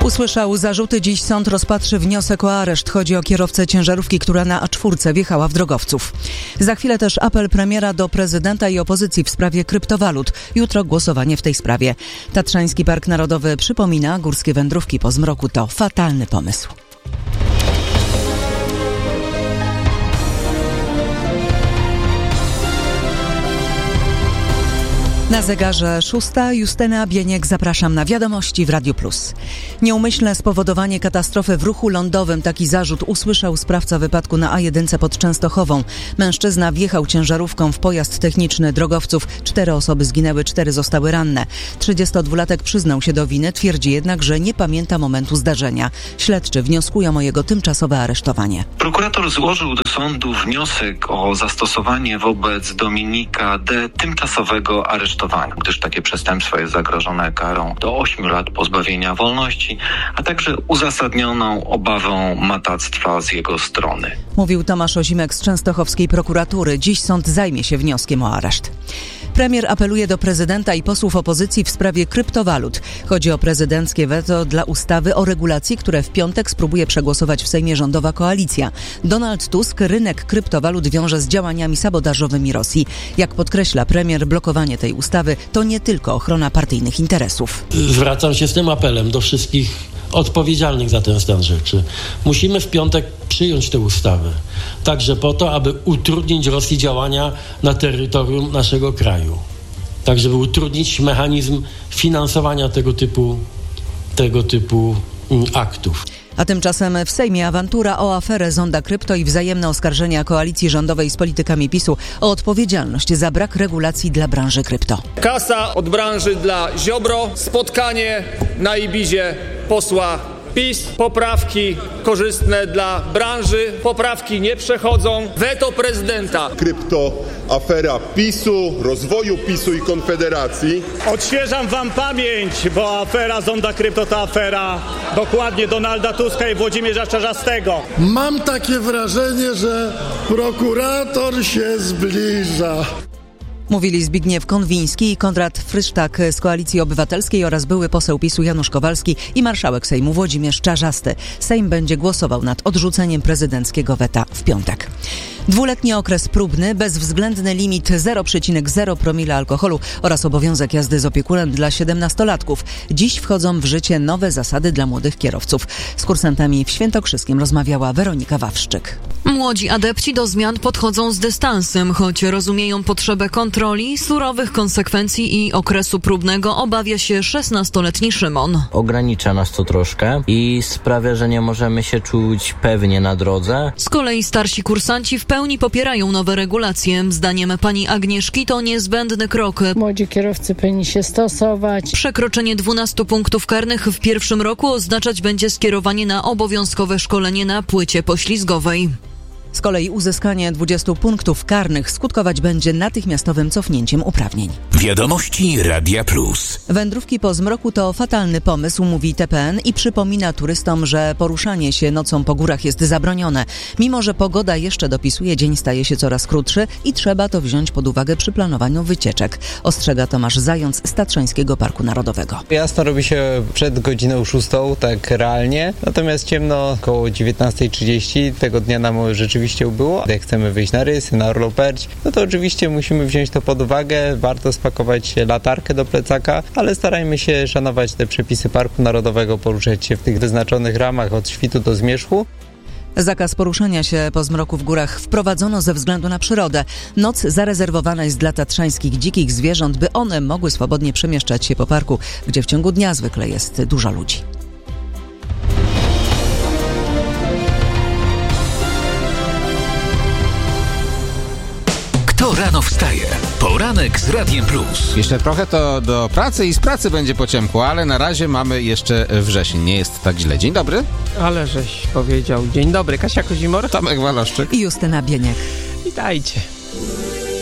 Usłyszał zarzuty. Dziś sąd rozpatrzy wniosek o areszt. Chodzi o kierowcę ciężarówki, która na A4 wjechała w drogowców. Za chwilę też apel premiera do prezydenta i opozycji w sprawie kryptowalut. Jutro głosowanie w tej sprawie. Tatrzański Park Narodowy przypomina, górskie wędrówki po zmroku to fatalny pomysł. Na zegarze 6. Justyna Bieniek, zapraszam na wiadomości w Radiu Plus. Nieumyślne spowodowanie katastrofy w ruchu lądowym. Taki zarzut usłyszał sprawca wypadku na A1 pod Częstochową. Mężczyzna wjechał ciężarówką w pojazd techniczny drogowców. 4 osoby zginęły, 4 zostały ranne. 32-latek przyznał się do winy, twierdzi jednak, że nie pamięta momentu zdarzenia. Śledczy wnioskują o jego tymczasowe aresztowanie. Prokurator złożył do sądu wniosek o zastosowanie wobec Dominika D. tymczasowego aresztowania, gdyż takie przestępstwo jest zagrożone karą do 8 lat pozbawienia wolności, a także uzasadnioną obawą matactwa z jego strony. Mówił Tomasz Ozimek z częstochowskiej prokuratury. Dziś sąd zajmie się wnioskiem o areszt. Premier apeluje do prezydenta i posłów opozycji w sprawie kryptowalut. Chodzi o prezydenckie weto dla ustawy o regulacji, które w piątek spróbuje przegłosować w Sejmie rządowa koalicja. Donald Tusk rynek kryptowalut wiąże z działaniami sabotażowymi Rosji. Jak podkreśla premier, blokowanie tej ustawy to nie tylko ochrona partyjnych interesów. Zwracam się z tym apelem do wszystkich odpowiedzialnych za ten stan rzeczy. Musimy w piątek przyjąć tę ustawę. Także po to, aby utrudnić Rosji działania na terytorium naszego kraju. Tak, żeby utrudnić mechanizm finansowania tego typu aktów. A tymczasem w Sejmie awantura o aferę Zonda Krypto i wzajemne oskarżenia koalicji rządowej z politykami PiS-u o odpowiedzialność za brak regulacji dla branży krypto. Kasa od branży dla Ziobro, spotkanie na Ibizie posła PiS, poprawki korzystne dla branży, poprawki nie przechodzą, weto prezydenta. Krypto, afera PiS-u, rozwoju PiS-u i Konfederacji. Odświeżam wam pamięć, bo afera Zonda Krypto to afera dokładnie Donalda Tuska i Włodzimierza Czarzastego. Mam takie wrażenie, że prokurator się zbliża. Mówili Zbigniew Konwiński i Konrad Frysztak z Koalicji Obywatelskiej oraz były poseł PiS-u Janusz Kowalski i marszałek Sejmu Włodzimierz Czarzasty. Sejm będzie głosował nad odrzuceniem prezydenckiego weta w piątek. 2-letni okres próbny, bezwzględny limit 0,0 promila alkoholu oraz obowiązek jazdy z opiekunem dla 17-latków. Dziś wchodzą w życie nowe zasady dla młodych kierowców. Z kursantami w Świętokrzyskiem rozmawiała Weronika Wawrzyk. Młodzi adepci do zmian podchodzą z dystansem, choć rozumieją potrzebę kontroli, surowych konsekwencji i okresu próbnego, obawia się 16-letni Szymon. Ogranicza nas to troszkę i sprawia, że nie możemy się czuć pewnie na drodze. Z kolei starsi kursanci w pełni popierają nowe regulacje. Zdaniem pani Agnieszki to niezbędny krok. Młodzi kierowcy powinni się stosować. Przekroczenie 12 punktów karnych w pierwszym roku oznaczać będzie skierowanie na obowiązkowe szkolenie na płycie poślizgowej. Z kolei uzyskanie 20 punktów karnych skutkować będzie natychmiastowym cofnięciem uprawnień. Wiadomości Radia Plus. Wędrówki po zmroku to fatalny pomysł, mówi TPN i przypomina turystom, że poruszanie się nocą po górach jest zabronione. Mimo że pogoda jeszcze dopisuje, dzień staje się coraz krótszy i trzeba to wziąć pod uwagę przy planowaniu wycieczek. Ostrzega Tomasz Zając z Tatrzańskiego Parku Narodowego. Jasno robi się przed godziną 6, tak realnie, natomiast ciemno około 19:30 tego dnia nam rzeczywiście ubyło. Jak chcemy wyjść na rysy, na Orloperć, no to oczywiście musimy wziąć to pod uwagę. Warto spakować latarkę do plecaka, ale starajmy się szanować te przepisy Parku Narodowego, poruszać się w tych wyznaczonych ramach od świtu do zmierzchu. Zakaz poruszania się po zmroku w górach wprowadzono ze względu na przyrodę. Noc zarezerwowana jest dla tatrzańskich dzikich zwierząt, by one mogły swobodnie przemieszczać się po parku, gdzie w ciągu dnia zwykle jest dużo ludzi. Kto rano wstaje? Poranek z Radiem Plus. Jeszcze trochę to do pracy i z pracy będzie po ciemku, ale na razie mamy jeszcze wrzesień. Nie jest tak źle. Dzień dobry. Ale żeś powiedział. Dzień dobry. Kasia Kozimor. Tomek Waloszczyk. I Justyna Bieniek. Witajcie.